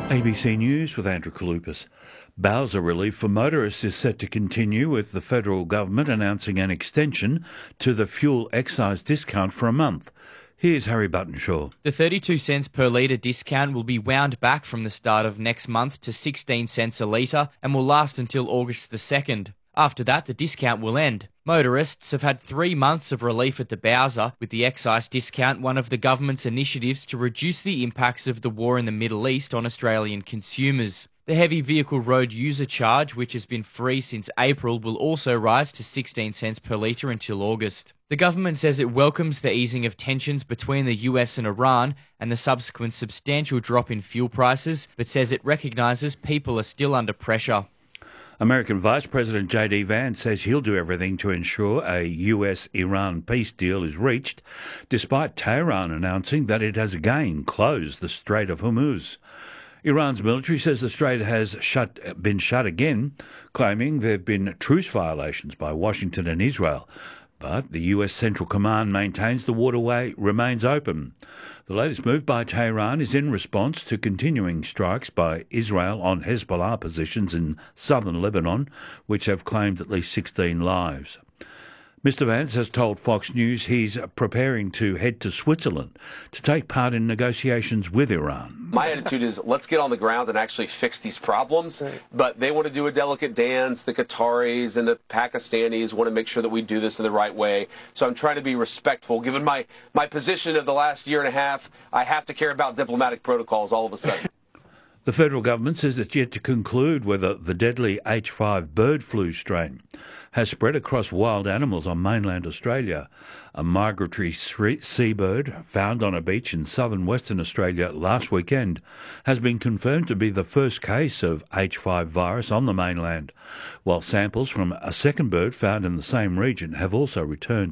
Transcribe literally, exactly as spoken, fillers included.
A B C News with Andrew Kalupas. Bowser relief for motorists is set to continue, with the federal government announcing an extension to the fuel excise discount for a month. Here's Harry Buttonshaw. The thirty-two cents per litre discount will be wound back from the start of next month to sixteen cents a litre and will last until August the second. After that, the discount will end. Motorists have had three months of relief at the Bowser, with the excise discount one of the government's initiatives to reduce the impacts of the war in the Middle East on Australian consumers. The heavy vehicle road user charge, which has been free since April, will also rise to sixteen cents per litre until August. The government says it welcomes the easing of tensions between the U S and Iran and the subsequent substantial drop in fuel prices, but says it recognises people are still under pressure. American Vice President J D Vance says he'll do everything to ensure a U S Iran peace deal is reached, despite Tehran announcing that it has again closed the Strait of Hormuz. Iran's military says the strait has shut, been shut again, claiming there have been truce violations by Washington and Israel. But the U S Central Command maintains the waterway remains open. The latest move by Tehran is in response to continuing strikes by Israel on Hezbollah positions in southern Lebanon, which have claimed at least sixteen lives. Mister Vance has told Fox News he's preparing to head to Switzerland to take part in negotiations with Iran. My attitude is, let's get on the ground and actually fix these problems. But they want to do a delicate dance. The Qataris and the Pakistanis want to make sure that we do this in the right way. So I'm trying to be respectful. Given my, my position of the last year and a half, I have to care about diplomatic protocols all of a sudden. The federal government says it's yet to conclude whether the deadly H five bird flu strain has spread across wild animals on mainland Australia. A migratory seabird found on a beach in southern Western Australia last weekend has been confirmed to be the first case of H five virus on the mainland, while samples from a second bird found in the same region have also returned